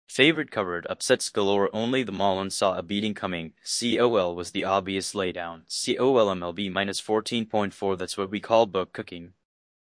Favorite covered, upsets galore, only the Marlins saw a beating coming. COL was the obvious laydown. COL MLB minus 14.4, that's what we call book cooking.